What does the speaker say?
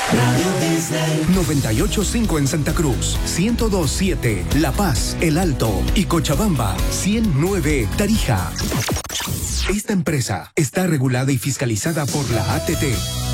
Radio Disney. 98.5 en Santa Cruz, 102.7 La Paz, El Alto y Cochabamba, 109 Tarija. Esta empresa está regulada y fiscalizada por la ATT.